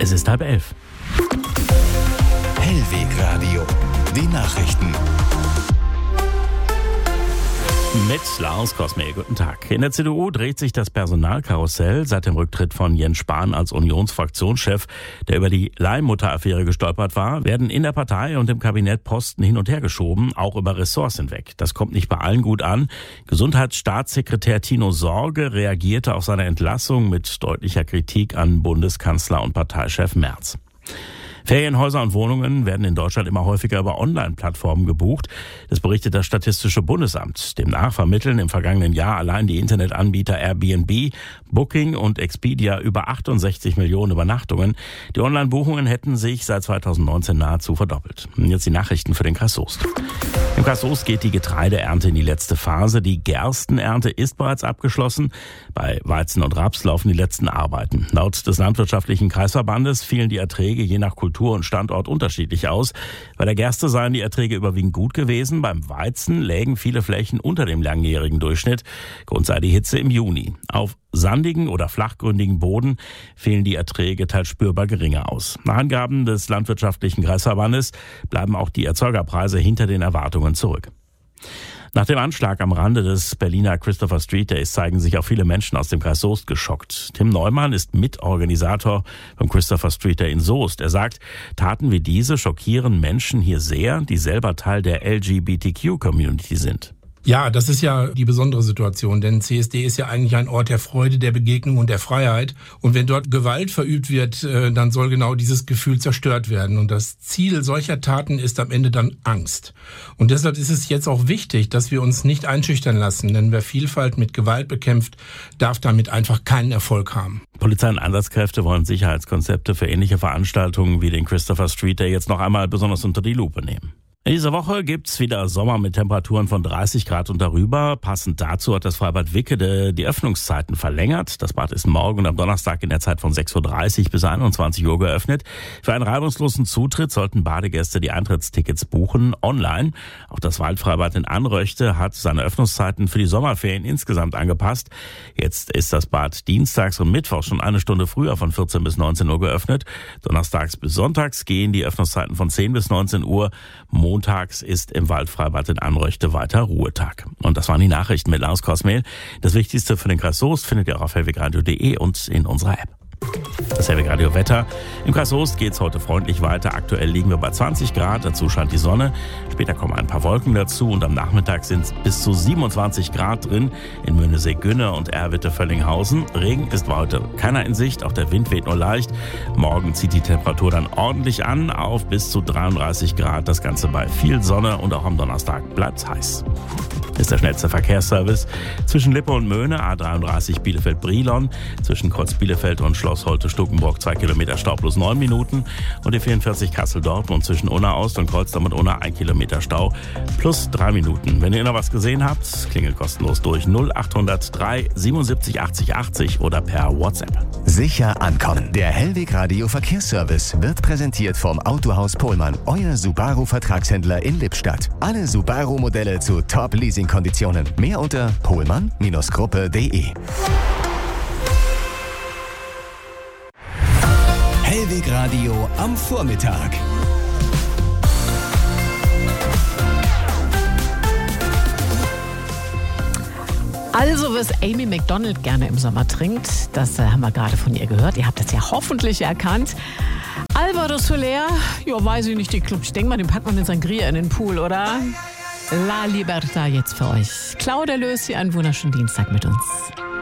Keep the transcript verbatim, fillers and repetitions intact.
Es ist halb elf. Hellwegradio, die Nachrichten. Mit Lars Kosmel, guten Tag. In der C D U dreht sich das Personalkarussell seit dem Rücktritt von Jens Spahn als Unionsfraktionschef, der über die Leihmutter-Affäre gestolpert war, werden in der Partei und im Kabinett Posten hin und her geschoben, auch über Ressorts hinweg. Das kommt nicht bei allen gut an. Gesundheitsstaatssekretär Tino Sorge reagierte auf seine Entlassung mit deutlicher Kritik an Bundeskanzler und Parteichef Merz. Ferienhäuser und Wohnungen werden in Deutschland immer häufiger über Online-Plattformen gebucht. Das berichtet das Statistische Bundesamt. Demnach vermitteln im vergangenen Jahr allein die Internetanbieter Airbnb, Booking und Expedia über achtundsechzig Millionen Übernachtungen. Die Online-Buchungen hätten sich seit zweitausendneunzehn nahezu verdoppelt. Und jetzt die Nachrichten für den Kreis Soest. Im Kreis Soest geht die Getreideernte in die letzte Phase. Die Gerstenernte ist bereits abgeschlossen. Bei Weizen und Raps laufen die letzten Arbeiten. Laut des Landwirtschaftlichen Kreisverbandes fielen die Erträge je nach Kultur und Standort unterschiedlich aus. Bei der Gerste seien die Erträge überwiegend gut gewesen. Beim Weizen lägen viele Flächen unter dem langjährigen Durchschnitt. Grund sei die Hitze im Juni. Auf sandigen oder flachgründigen Boden fehlen die Erträge teils spürbar geringer aus. Nach Angaben des Landwirtschaftlichen Kreisverbandes bleiben auch die Erzeugerpreise hinter den Erwartungen zurück. Nach dem Anschlag am Rande des Berliner Christopher Street Days zeigen sich auch viele Menschen aus dem Kreis Soest geschockt. Tim Neumann ist Mitorganisator vom Christopher Street Day in Soest. Er sagt, Taten wie diese schockieren Menschen hier sehr, die selber Teil der L G B T Q-Community sind. Ja, das ist ja die besondere Situation, denn C S D ist ja eigentlich ein Ort der Freude, der Begegnung und der Freiheit. Und wenn dort Gewalt verübt wird, dann soll genau dieses Gefühl zerstört werden. Und das Ziel solcher Taten ist am Ende dann Angst. Und deshalb ist es jetzt auch wichtig, dass wir uns nicht einschüchtern lassen, denn wer Vielfalt mit Gewalt bekämpft, darf damit einfach keinen Erfolg haben. Polizei und Einsatzkräfte wollen Sicherheitskonzepte für ähnliche Veranstaltungen wie den Christopher Street Day jetzt noch einmal besonders unter die Lupe nehmen. In dieser Woche gibt's wieder Sommer mit Temperaturen von dreißig Grad und darüber. Passend dazu hat das Freibad Wickede die Öffnungszeiten verlängert. Das Bad ist morgen und am Donnerstag in der Zeit von sechs Uhr dreißig bis einundzwanzig Uhr geöffnet. Für einen reibungslosen Zutritt sollten Badegäste die Eintrittstickets buchen online. Auch das Waldfreibad in Anröchte hat seine Öffnungszeiten für die Sommerferien insgesamt angepasst. Jetzt ist das Bad dienstags und mittwochs schon eine Stunde früher von vierzehn bis neunzehn Uhr geöffnet. Donnerstags bis sonntags gehen die Öffnungszeiten von zehn bis neunzehn Uhr. Montags ist im Waldfreibad in Anröchte weiter Ruhetag. Und das waren die Nachrichten mit Lars Kosmel. Das Wichtigste für den Kreis Soest findet ihr auch auf hellwegradio punkt de und in unserer App. Das Hellwegradio Wetter. Im Kreis Soest geht's heute freundlich weiter. Aktuell liegen wir bei zwanzig Grad. Dazu scheint die Sonne. Später kommen ein paar Wolken dazu und am Nachmittag sind es bis zu siebenundzwanzig Grad drin in Möhnesee-Günne und Erwitte-Völlinghausen. Regen ist heute keiner in Sicht. Auch der Wind weht nur leicht. Morgen zieht die Temperatur dann ordentlich an auf bis zu dreiunddreißig Grad. Das Ganze bei viel Sonne und auch am Donnerstag bleibt's heiß. Ist der schnellste Verkehrsservice zwischen Lippe und Möhne, A dreiunddreißig Bielefeld-Brilon, zwischen Kreuz Bielefeld und Schloss Holte-Stukenburg zwei Kilometer Stau plus neun Minuten und die vierundvierzig Kassel-Dortmund zwischen Unna Ost und Kreuzdorf und Unna ein Kilometer Stau plus drei Minuten. Wenn ihr noch was gesehen habt, klingelt kostenlos durch null acht null drei siebenundsiebzig achtzig achtzig oder per WhatsApp. Sicher ankommen. Der Hellwegradio Verkehrsservice wird präsentiert vom Autohaus Pohlmann, euer Subaru-Vertragshändler in Lippstadt. Alle Subaru-Modelle zu Top-Leasing-Konditionen. Mehr unter pohlmann Gruppe punkt de. Hellwegradio am Vormittag. Also, was Amy Macdonald gerne im Sommer trinkt, das äh, haben wir gerade von ihr gehört. Ihr habt das ja hoffentlich erkannt. Alvaro Soler, ja, weiß ich nicht, die Club. Ich denke mal, den packt man in Sangria in den Pool, oder? La Libertad jetzt für euch. Claudia Lösi, einen wunderschönen Dienstag mit uns.